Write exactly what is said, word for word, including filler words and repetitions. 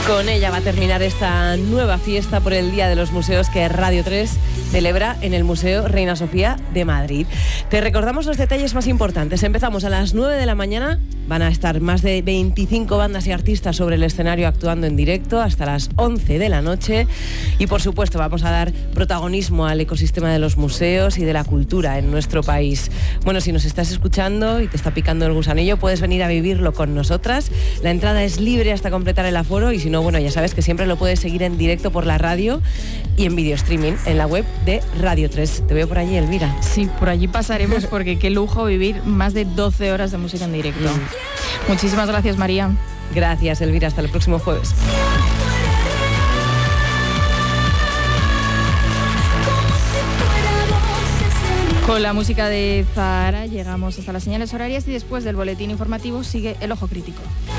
Con ella va a terminar esta nueva fiesta por el Día de los Museos que Radio tres celebra en el Museo Reina Sofía de Madrid. Te recordamos los detalles más importantes. Empezamos a las nueve de la mañana. Van a estar más de veinticinco bandas y artistas sobre el escenario actuando en directo hasta las once de la noche. Y por supuesto vamos a dar protagonismo al ecosistema de los museos y de la cultura en nuestro país. Bueno, si nos estás escuchando y te está picando el gusanillo, puedes venir a vivirlo con nosotras. La entrada es libre hasta completar el aforo y si no, bueno, ya sabes que siempre lo puedes seguir en directo por la radio y en video streaming en la web de Radio tres. Te veo por allí, Elvira. Sí, por allí pasaremos porque qué lujo vivir más de doce horas de música en directo. Mm. Muchísimas gracias, María. Gracias, Elvira. Hasta el próximo jueves. Con la música de Zahara llegamos hasta las señales horarias y después del boletín informativo sigue El Ojo Crítico.